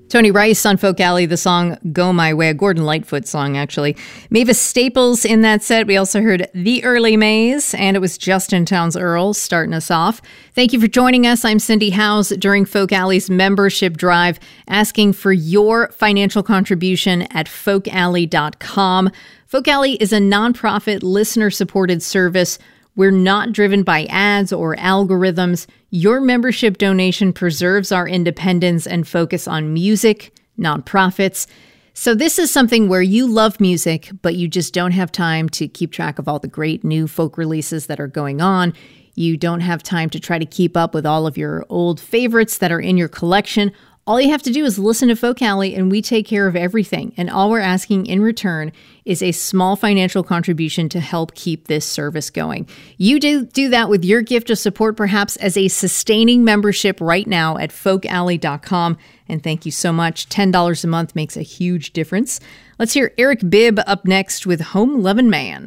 Tony Rice on Folk Alley, the song Go My Way, a Gordon Lightfoot song, actually. Mavis Staples in that set. We also heard The Early Maze, and it was Justin Townes Earle starting us off. Thank you for joining us. I'm Cindy Howes during Folk Alley's membership drive, asking for your financial contribution at folkalley.com. Folk Alley is a nonprofit, listener-supported service. We're not driven by ads or algorithms. Your membership donation preserves our independence and focus on music, nonprofits. So this is something where you love music, but you just don't have time to keep track of all the great new folk releases that are going on. You don't have time to try to keep up with all of your old favorites that are in your collection. All you have to do is listen to Folk Alley, and we take care of everything. And all we're asking in return is a small financial contribution to help keep this service going. You do that with your gift of support, perhaps as a sustaining membership right now at folkalley.com. And thank you so much. $10 a month makes a huge difference. Let's hear Eric Bibb up next with Home Lovin' Man.